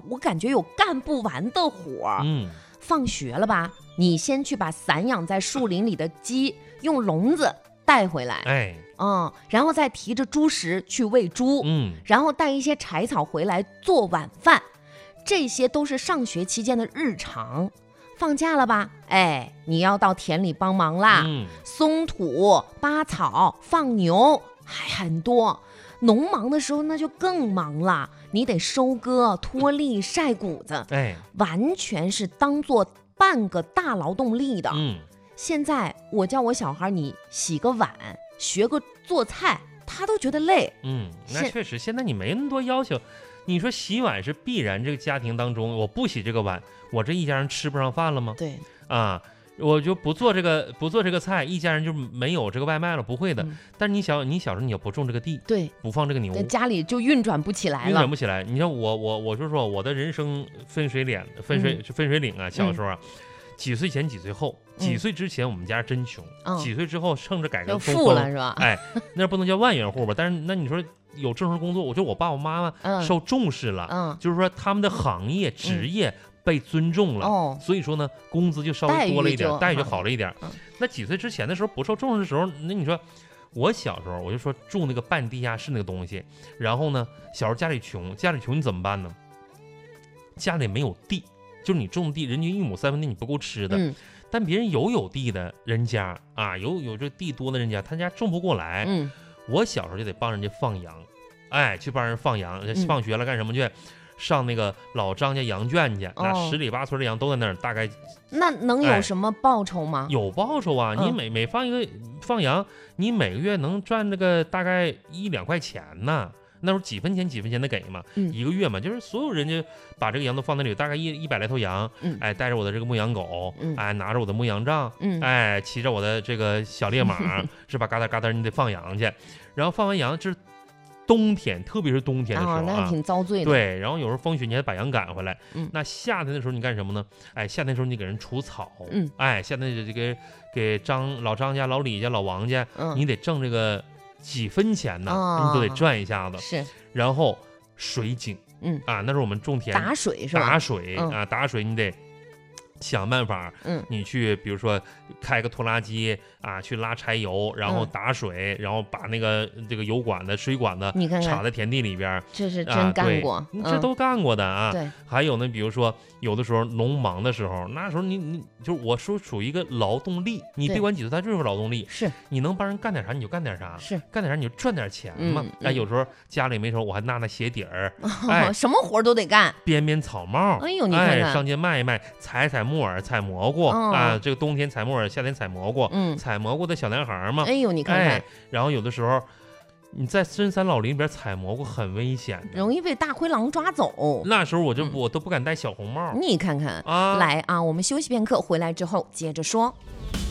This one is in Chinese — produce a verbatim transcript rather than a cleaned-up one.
我感觉有干不完的活。 嗯， 放学了吧，你先去把散养在树林里的鸡用笼子带回来， 哎， 嗯，然后再提着猪食去喂猪， 嗯， 然后带一些柴草回来做晚饭，这些都是上学期间的日常。放假了吧，哎，你要到田里帮忙啦， 嗯， 松土、扒草、放牛，还很多。农忙的时候那就更忙了，你得收割、脱粒、晒谷子， 哎， 完全是当做半个大劳动力的。 嗯， 现在我叫我小孩你洗个碗，学个做菜，他都觉得累。 嗯，那现确实，现在你没那么多要求。你说洗碗是必然，这个家庭当中，我不洗这个碗，我这一家人吃不上饭了吗？ 对啊，我就不做这个不做这个菜，一家人就没有这个外卖了，不会的。 嗯、 但是你小你小时候你要不种这个地， 对， 不放这个牛， 家里就运转不起来了， 运转不起来。你像我我我就说我的人生分水岭分水、嗯、分水岭啊，小时候啊。嗯，几岁前几岁后，几岁之前我们家真穷， 嗯、 几岁之后趁着改革开放了是吧？ 哎，那不能叫万元户吧？但是那你说有正式工作，我觉得我爸我妈妈受重视了， 嗯， 就是说他们的行业职业被尊重了， 哦、 所以说呢工资就稍微多了一点，待遇就好了一点。 嗯、 那几岁之前的时候不受重视的时候，那你说我小时候我就说住那个半地下室那个东西，然后呢小时候家里穷，家里穷你怎么办呢？家里没有地。就是你种地，人均一亩三分地你不够吃的， 嗯、 但别人有有地的人家啊，有有这地多的人家，他家种不过来。 嗯， 我小时候就得帮人家放羊，哎，去帮人放羊。 嗯、 放学了干什么去？上那个老张家羊圈去，那、哦、十里八村的羊都在那儿，大概那能有什么报酬吗？ 哎、有报酬啊！嗯、你每每放一个放羊，你每个月能赚那个大概一两块钱呢。那时候几分钱几分钱的给嘛， 嗯、 一个月嘛，就是所有人就把这个羊都放那里，大概一一百来头羊， 嗯、 哎，带着我的这个牧羊狗， 嗯、 哎，拿着我的牧羊杖， 嗯、 哎，骑着我的这个小烈马，是吧？嘎达嘎达，你得放羊去，然后放完羊，这是冬天，特别是冬天的时候啊， 那挺遭罪的。 对，然后有时候风雪你还把羊赶回来， 嗯、 那夏天的时候你干什么呢？哎，夏天的时候你给人除草， 嗯、 哎，夏天就给给张老张家、老李家、老王家， 嗯、 你得挣这个。几分钱呢， 哦、 你都得赚一下子。 是， 然后水井， 嗯啊，那时候我们种田打水是吧？ 打水、 嗯、 啊，打水你得想办法， 嗯， 你去比如说开个拖拉机啊，去拉柴油，然后打水，嗯、然后把那个这个油管子、水管子你看看插在田地里边， 这是真干过， 啊嗯、这都干过的啊。 对， 还有呢，比如说有的时候农忙的时候，那时候你你就是我说属于一个劳动力，你别管几岁，它就是个劳动力， 是你能帮人干点啥你就干点啥， 是干点啥你就赚点钱嘛。 嗯、 哎，有时候家里没时候我还纳纳鞋底儿， 哦、 哎， 什么活都得干， 编编草帽， 哎呦，你看看， 哎，上街卖一卖，采采木耳，采蘑菇、 哦、 啊，这个冬天采木耳，夏天采蘑菇， 嗯， 采蘑菇的小男孩嘛， 哎呦，你看看， 哎，然后有的时候你在深山老林里边采蘑菇很危险的， 容易被大灰狼抓走。 那时候我就、 嗯、 我都不敢戴小红帽。 你看看啊， 来啊，我们休息片刻，回来之后接着说。